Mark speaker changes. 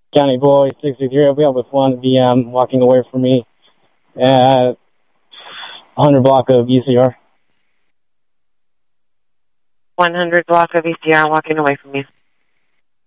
Speaker 1: County Boy 63. I'll be up with 1 VM walking away from me at 100 block of ECR.
Speaker 2: 100 block of ECR walking away from you.